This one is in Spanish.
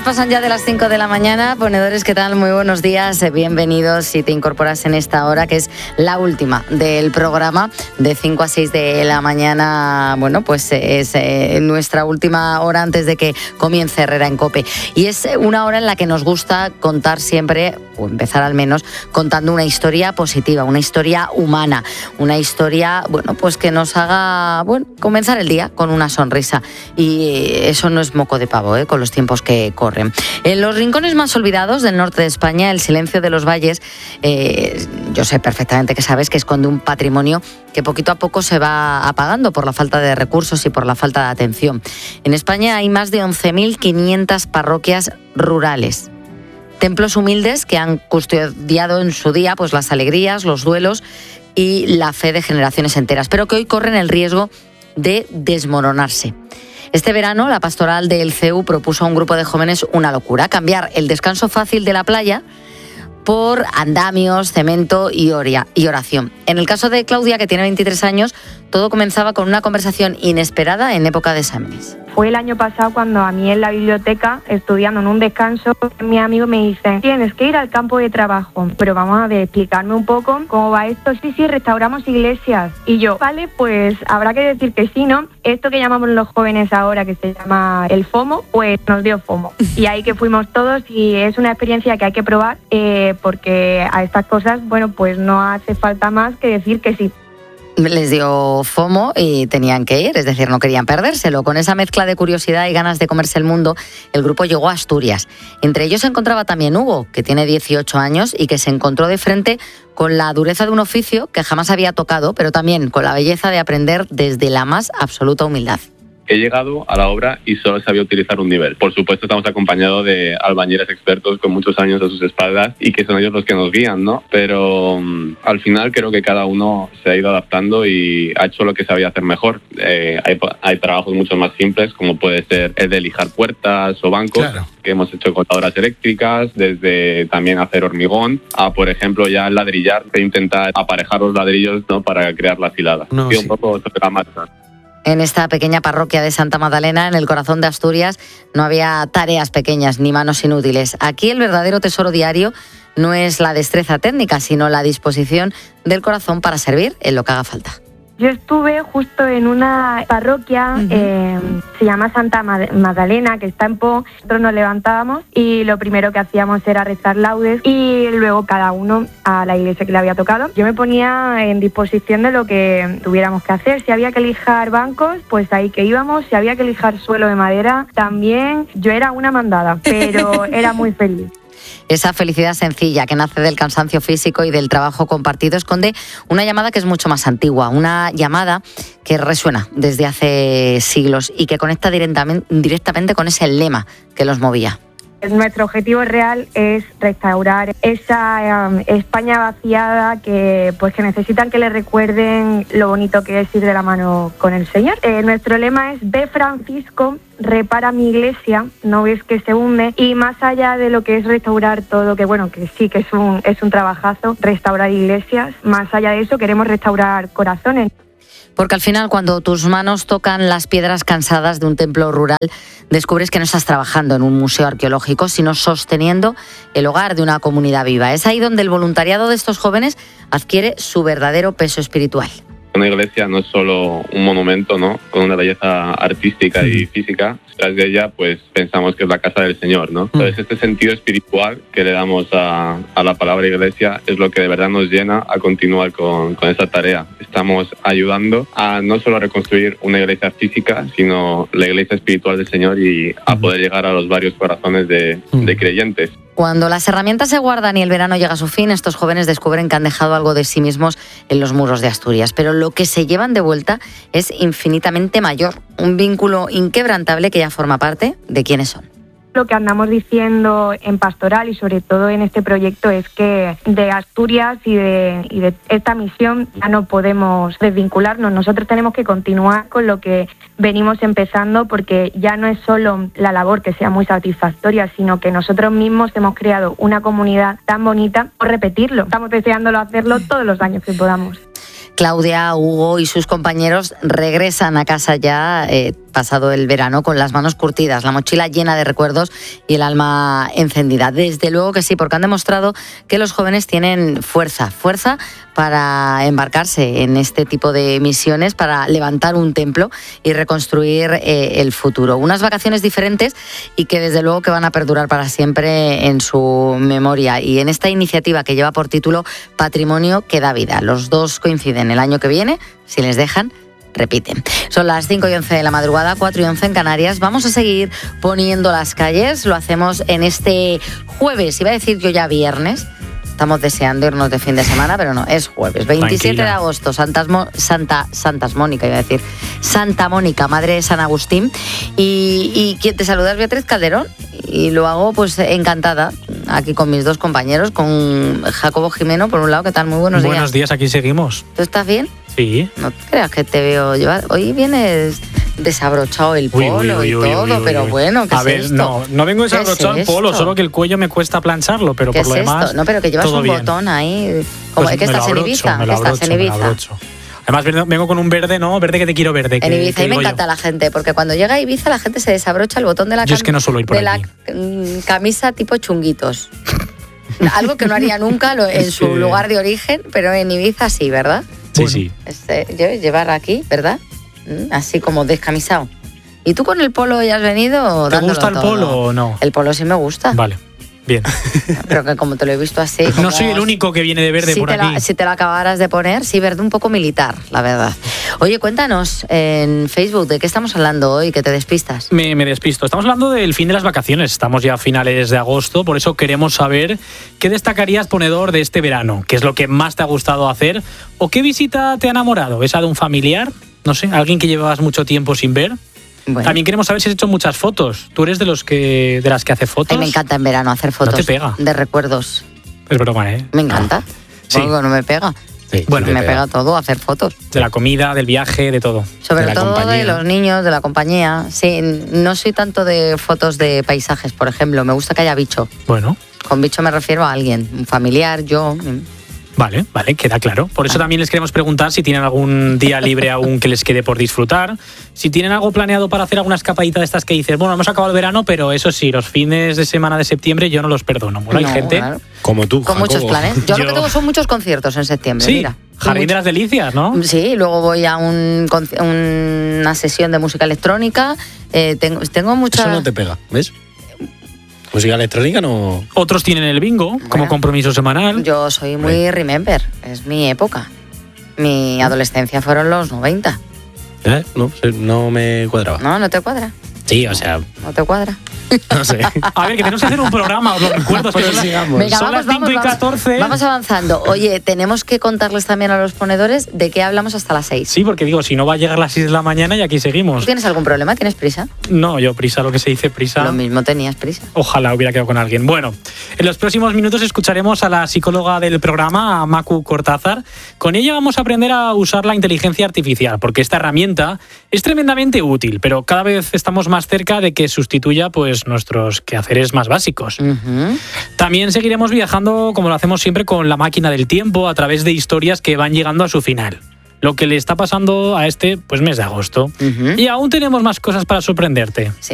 pasan ya de las 5 de la mañana. Ponedores, ¿qué tal? Muy buenos días. Bienvenidos si te incorporas en esta hora, que es la última del programa, de 5 a 6 de la mañana. Bueno, pues es nuestra última hora antes de que comience Herrera en COPE. Y es una hora en la que nos gusta contar siempre, o empezar al menos, contando una historia positiva, una historia humana, una historia, bueno, pues que nos haga, bueno, comenzar el día con una sonrisa. Y eso no es moco de pavo, con los tiempos que corren. En los rincones más olvidados del norte de España, el silencio de los valles, yo sé perfectamente que sabes que esconde un patrimonio que poquito a poco se va apagando por la falta de recursos y por la falta de atención. En España hay más de 11.500 parroquias rurales. Templos humildes que han custodiado en su día pues las alegrías, los duelos y la fe de generaciones enteras, pero que hoy corren el riesgo de desmoronarse. Este verano, la pastoral del CEU propuso a un grupo de jóvenes una locura: cambiar el descanso fácil de la playa por andamios, cemento y oración. En el caso de Claudia, que tiene 23 años, todo comenzaba con una conversación inesperada en época de exámenes. Fue el año pasado cuando a mí en la biblioteca, estudiando en un descanso, mi amigo me dice: tienes que ir al campo de trabajo. Pero vamos a ver, explicarme un poco cómo va esto. Sí, restauramos iglesias. Y yo, vale, pues habrá que decir que sí, ¿no? Esto que llamamos los jóvenes ahora, que se llama el FOMO, pues nos dio FOMO. Y ahí que fuimos todos, y es una experiencia que hay que probar, porque a estas cosas, bueno, pues no hace falta más que decir que sí. Les dio FOMO y tenían que ir, es decir, no querían perdérselo. Con esa mezcla de curiosidad y ganas de comerse el mundo, el grupo llegó a Asturias. Entre ellos se encontraba también Hugo, que tiene 18 años y que se encontró de frente con la dureza de un oficio que jamás había tocado, pero también con la belleza de aprender desde la más absoluta humildad. He llegado a la obra y solo sabía utilizar un nivel. Por supuesto, estamos acompañados de albañiles expertos con muchos años a sus espaldas y que son ellos los que nos guían, ¿no? Pero al final creo que cada uno se ha ido adaptando y ha hecho lo que sabía hacer mejor. Hay trabajos mucho más simples, como puede ser el de lijar puertas o bancos, claro, que hemos hecho cortadoras eléctricas, desde también hacer hormigón, a, por ejemplo, ya ladrillar e intentar aparejar los ladrillos, ¿no?, para crear la filada. Sí. Un poco sobre la marcha. En esta pequeña parroquia de Santa Magdalena, en el corazón de Asturias, no había tareas pequeñas ni manos inútiles. Aquí el verdadero tesoro diario no es la destreza técnica, sino la disposición del corazón para servir en lo que haga falta. Yo estuve justo en una parroquia, se llama Santa Magdalena, que está en Po. Nosotros nos levantábamos y lo primero que hacíamos era rezar laudes y luego cada uno a la iglesia que le había tocado. Yo me ponía en disposición de lo que tuviéramos que hacer. Si había que lijar bancos, pues ahí que íbamos. Si había que lijar suelo de madera, también. Yo era una mandada, pero era muy feliz. Esa felicidad sencilla que nace del cansancio físico y del trabajo compartido esconde una llamada que es mucho más antigua, una llamada que resuena desde hace siglos y que conecta directamente con ese lema que los movía. Nuestro objetivo real es restaurar esa España vaciada que necesitan que le recuerden lo bonito que es ir de la mano con el Señor. Nuestro lema es: ve Francisco, repara mi iglesia, no ves que se hunde. Y más allá de lo que es restaurar todo, que bueno, que sí que es un trabajazo, restaurar iglesias, más allá de eso queremos restaurar corazones. Porque al final, cuando tus manos tocan las piedras cansadas de un templo rural, descubres que no estás trabajando en un museo arqueológico, sino sosteniendo el hogar de una comunidad viva. Es ahí donde el voluntariado de estos jóvenes adquiere su verdadero peso espiritual. Una iglesia no es solo un monumento, ¿no?, con una belleza artística y física. Tras de ella, pues pensamos que es la casa del Señor, ¿no? Entonces, este sentido espiritual que le damos a la palabra iglesia es lo que de verdad nos llena a continuar con esa tarea. Estamos ayudando a no solo reconstruir una iglesia física, sino la iglesia espiritual del Señor y a poder llegar a los varios corazones de creyentes. Cuando las herramientas se guardan y el verano llega a su fin, estos jóvenes descubren que han dejado algo de sí mismos en los muros de Asturias. Pero lo que se llevan de vuelta es infinitamente mayor, un vínculo inquebrantable que ya forma parte de quiénes son. Lo que andamos diciendo en Pastoral y sobre todo en este proyecto es que de Asturias y de esta misión ya no podemos desvincularnos. Nosotros tenemos que continuar con lo que venimos empezando, porque ya no es solo la labor que sea muy satisfactoria, sino que nosotros mismos hemos creado una comunidad tan bonita por repetirlo. Estamos deseándolo hacerlo todos los años que podamos. Claudia, Hugo y sus compañeros regresan a casa ya pasado el verano con las manos curtidas, la mochila llena de recuerdos y el alma encendida. Desde luego que sí, porque han demostrado que los jóvenes tienen fuerza para embarcarse en este tipo de misiones, para levantar un templo y reconstruir el futuro. Unas vacaciones diferentes y que desde luego que van a perdurar para siempre en su memoria. Y en esta iniciativa que lleva por título Patrimonio que da vida. Los dos coinciden el año que viene, si les dejan, repiten. Son las 5:11 de la madrugada, 4:11 en Canarias. Vamos a seguir poniendo las calles. Lo hacemos en este jueves, iba a decir yo ya viernes. Estamos deseando irnos de fin de semana, pero no, es jueves, 27 de agosto, Santa Mónica, madre de San Agustín. Y quien te saluda es Beatriz Calderón. Y lo hago pues encantada, aquí con mis dos compañeros, con Jacobo Jimeno, por un lado. ¿Qué tal? Muy buenos días. Buenos días, aquí seguimos. ¿Tú estás bien? Sí. No te creas que te veo llevar. Hoy vienes desabrochado el polo y todo, pero bueno, ¿qué es esto? No vengo desabrochado el polo, solo que el cuello me cuesta plancharlo, pero por lo demás. No, pero que llevas un bien. Botón ahí. Como pues que estás en Ibiza. Además vengo con un verde, ¿no? Verde que te quiero verde. En Ibiza, y me encanta la gente, porque cuando llega a Ibiza la gente se desabrocha el botón de la, Yo es que no suelo ir por de allí. La camisa tipo chunguitos. Algo que no haría nunca en su lugar de origen, pero en Ibiza sí, ¿verdad? Sí, sí. Llevar aquí, ¿verdad? Así como descamisado. ¿Y tú con el polo ya has venido? ¿Te gusta el polo o no? El polo sí me gusta. Vale. Bien. Pero que como te lo he visto así... No soy el único que viene de verde por aquí. Si te lo acabaras de poner, sí, verde un poco militar, la verdad. Oye, cuéntanos en Facebook, ¿de qué estamos hablando hoy? Que te despistas. Me despisto. Estamos hablando del fin de las vacaciones. Estamos ya a finales de agosto, por eso queremos saber qué destacarías, ponedor, de este verano. ¿Qué es lo que más te ha gustado hacer? ¿O qué visita te ha enamorado? ¿Esa de un familiar? No sé, alguien que llevabas mucho tiempo sin ver. Bueno. También queremos saber si has hecho muchas fotos. ¿Tú eres de las que hace fotos? A mí me encanta en verano hacer fotos. ¿No te pega? De recuerdos. Es broma, ¿eh? Me encanta. Sí. Algo no me pega. Sí, bueno, me pega todo, hacer fotos. De la comida, del viaje, de todo. Sobre todo de los niños, de la compañía. Sí, no soy tanto de fotos de paisajes, por ejemplo. Me gusta que haya bicho. Bueno. Con bicho me refiero a alguien, un familiar, yo... Vale, queda claro. Por eso también les queremos preguntar si tienen algún día libre aún que les quede por disfrutar, si tienen algo planeado para hacer alguna escapadita de estas que dices, bueno, hemos acabado el verano, pero eso sí, los fines de semana de septiembre yo no los perdono. Bueno, hay gente... Claro. Como tú, con Jacobo. Muchos planes. Yo lo que tengo son muchos conciertos en septiembre, sí, mira. Jardín de las Delicias, ¿no? Sí, luego voy a una sesión de música electrónica. Tengo muchas... Eso no te pega, ¿ves? Música electrónica no... Otros tienen el bingo como compromiso semanal. Yo soy muy remember, es mi época. Mi adolescencia fueron los 90. No me cuadraba. ¿No te cuadra? Sí, o sea... ¿No te cuadra? No sé. A ver, que tenemos que hacer un programa, os lo recuerdo. Pues sigamos. Venga, son las 5:14. Vamos avanzando. Oye, tenemos que contarles también a los ponedores de qué hablamos hasta las 6. Sí, porque digo, si no va a llegar a las 6 de la mañana y aquí seguimos. ¿Tú tienes algún problema? ¿Tienes prisa? No, yo prisa, lo que se dice prisa. Lo mismo tenías prisa. Ojalá hubiera quedado con alguien. Bueno, en los próximos minutos escucharemos a la psicóloga del programa, a Macu Cortázar. Con ella vamos a aprender a usar la inteligencia artificial, porque esta herramienta es tremendamente útil, pero cada vez estamos más cerca de que sustituya pues nuestros quehaceres más básicos. Uh-huh. También seguiremos viajando, como lo hacemos siempre, con la máquina del tiempo a través de historias que van llegando a su final. Lo que le está pasando a este mes de agosto. Uh-huh. Y aún tenemos más cosas para sorprenderte. Sí,